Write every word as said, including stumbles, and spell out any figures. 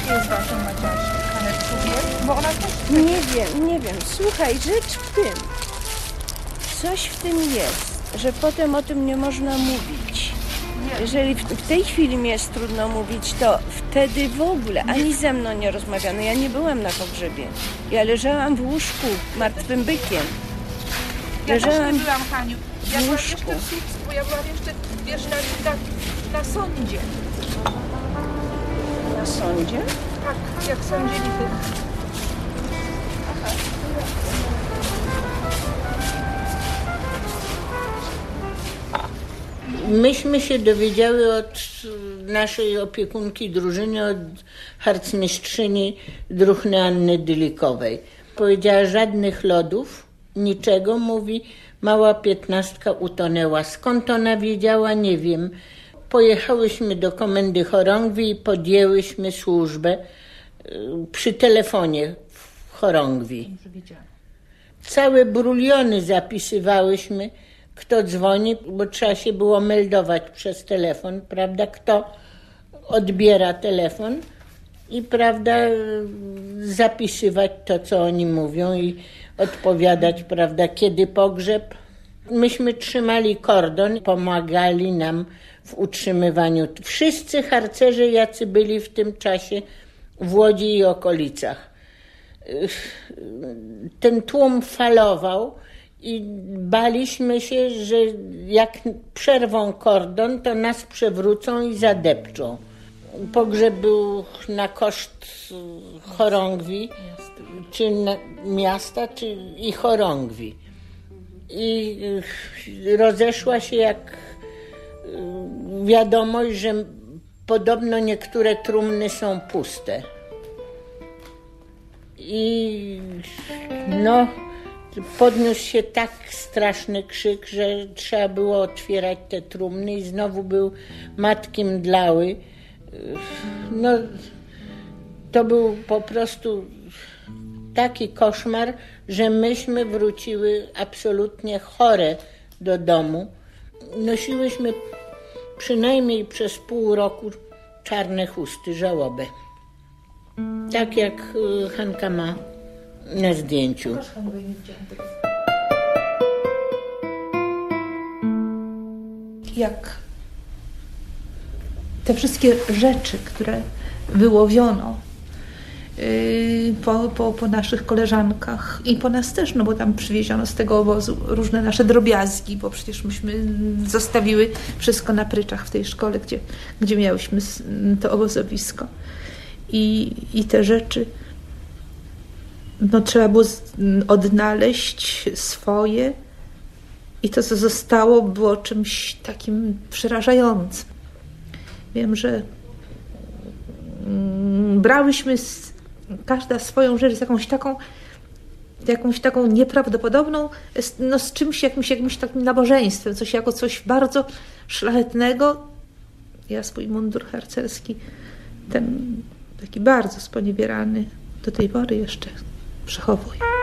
Gdzie jest wasza Maciasiu? Haneczku, wiesz? Bo ona też... Nie wiem, nie wiem. Słuchaj, rzecz w tym. Coś w tym jest, że potem o tym nie można mówić. Jeżeli w, w tej chwili mi jest trudno mówić, to wtedy w ogóle ani ze mną nie rozmawiano. Ja nie byłam na pogrzebie. Ja leżałam w łóżku martwym bykiem. Ja też Leżałam nie byłam, Haniu. Ja w byłam łóżku. jeszcze w Słupsku, ja byłam jeszcze, wiesz, na, na, na sądzie. Na sądzie? Tak, jak sądzili tych... Myśmy się dowiedziały od naszej opiekunki drużyny, od harcmistrzyni druhny Anny Dylikowej. Powiedziała, żadnych lodów, niczego, mówi, mała piętnastka utonęła. Skąd ona wiedziała, nie wiem. Pojechałyśmy do komendy chorągwi i podjęłyśmy służbę przy telefonie w chorągwi. Całe bruliony zapisywałyśmy, kto dzwoni, bo trzeba się było meldować przez telefon, prawda, kto odbiera telefon i, prawda, zapisywać to, co oni mówią i odpowiadać, prawda, kiedy pogrzeb. Myśmy trzymali kordon, pomagali nam w utrzymywaniu. Wszyscy harcerze, jacy byli w tym czasie w Łodzi i okolicach. Ten tłum falował i baliśmy się, że jak przerwą kordon, to nas przewrócą i zadepczą. Pogrzeb był na koszt chorągwi, czy na, miasta, czy i chorągwi. I rozeszła się jak wiadomość, że podobno niektóre trumny są puste. I no, podniósł się tak straszny krzyk, że trzeba było otwierać te trumny i znowu był matki mdlały. No, to był po prostu taki koszmar, że myśmy wróciły absolutnie chore do domu. Nosiłyśmy przynajmniej przez pół roku czarne chusty, żałobę. Tak jak Hanka ma na zdjęciu. Jak te wszystkie rzeczy, które wyłowiono yy, po, po, po naszych koleżankach i po nas też, no bo tam przywieziono z tego obozu różne nasze drobiazgi, bo przecież myśmy zostawiły wszystko na pryczach w tej szkole, gdzie, gdzie miałyśmy to obozowisko. I, i te rzeczy no, trzeba było odnaleźć swoje i to, co zostało, było czymś takim przerażającym. Wiem, że brałyśmy z, każda swoją rzecz z jakąś taką, jakąś taką nieprawdopodobną, no, z czymś, jakimś, jakimś takim nabożeństwem, coś jako coś bardzo szlachetnego. Ja swój mundur harcerski, ten taki bardzo sponiewierany, do tej pory jeszcze przechowuję.